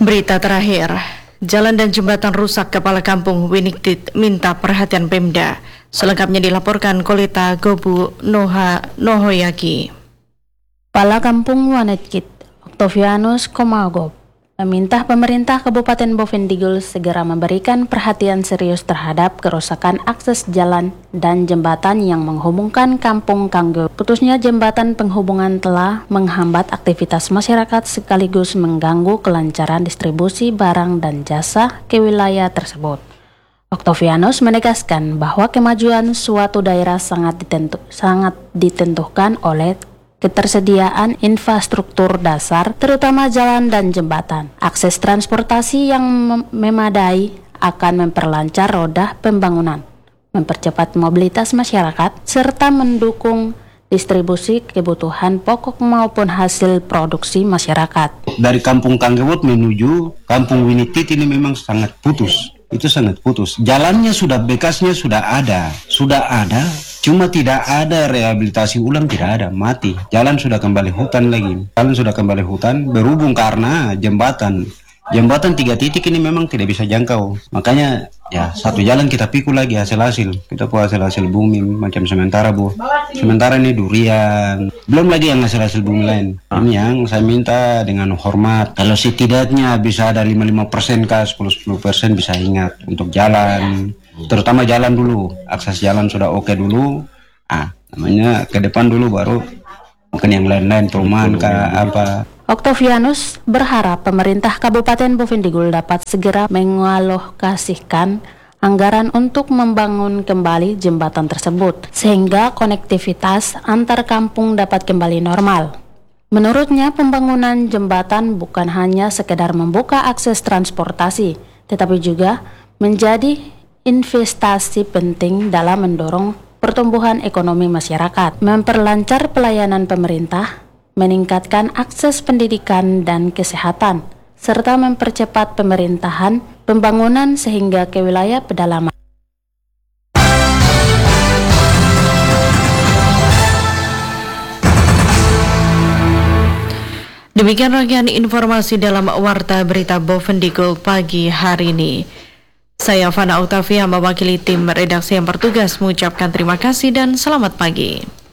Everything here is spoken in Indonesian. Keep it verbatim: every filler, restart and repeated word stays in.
Berita terakhir, jalan dan jembatan rusak, Kepala Kampung Winiktit minta perhatian Pemda. Selengkapnya dilaporkan Koleta Gobu Noha Nohoyaki. Kepala Kampung Winiktit Octavianus Komagop meminta pemerintah Kabupaten Bovendigul segera memberikan perhatian serius terhadap kerusakan akses jalan dan jembatan yang menghubungkan Kampung Kanggo. Putusnya jembatan penghubungan telah menghambat aktivitas masyarakat sekaligus mengganggu kelancaran distribusi barang dan jasa ke wilayah tersebut. Octavianus menegaskan bahwa kemajuan suatu daerah sangat, ditentu, sangat ditentukan oleh ketersediaan infrastruktur dasar, terutama jalan dan jembatan. Akses transportasi yang mem- memadai akan memperlancar roda pembangunan, mempercepat mobilitas masyarakat, serta mendukung distribusi kebutuhan pokok maupun hasil produksi masyarakat. Dari Kampung Kanggewot menuju Kampung Winiktit ini memang sangat putus. Itu sangat putus. Jalannya sudah, bekasnya sudah ada, sudah ada, cuma tidak ada rehabilitasi ulang, tidak ada, mati. Jalan sudah kembali hutan lagi, jalan sudah kembali hutan, berhubung karena jembatan. Jembatan tiga titik ini memang tidak bisa jangkau. Makanya ya satu jalan kita pikul lagi hasil-hasil. Kita punya hasil-hasil bumi macam sementara bu. Sementara ini durian. Belum lagi yang hasil-hasil bumi lain. Ini yang saya minta dengan hormat. Kalau setidaknya bisa ada lima puluh lima persen kah, sepuluh persen bisa ingat untuk jalan. Terutama jalan dulu. Akses jalan sudah oke dulu. Ah, namanya ke depan dulu baru mungkin yang lain-lain perumahan kah apa. Octavianus berharap pemerintah Kabupaten Bovendigul dapat segera mengalokasikan anggaran untuk membangun kembali jembatan tersebut, sehingga konektivitas antar kampung dapat kembali normal. Menurutnya, pembangunan jembatan bukan hanya sekedar membuka akses transportasi, tetapi juga menjadi investasi penting dalam mendorong pertumbuhan ekonomi masyarakat, memperlancar pelayanan pemerintah, meningkatkan akses pendidikan dan kesehatan, serta mempercepat pemerintahan pembangunan sehingga ke wilayah pedalaman. Demikian rangkaian informasi dalam Warta Berita Bovendigul pagi hari ini. Saya Fana Octavia mewakili tim redaksi yang bertugas mengucapkan terima kasih dan selamat pagi.